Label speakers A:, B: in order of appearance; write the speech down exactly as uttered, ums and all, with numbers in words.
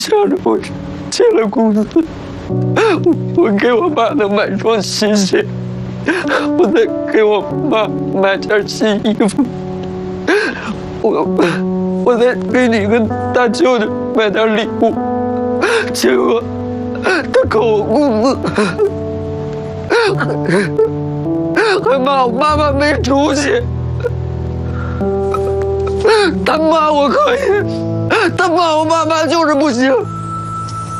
A: 想着我借了工资，我给我妈能买双新鞋，我再给我妈买件新衣服，我我再给你跟大舅舅买点礼物，结果他扣我工资，还骂我妈妈没出息。他骂我可以，他骂我妈妈就是不行。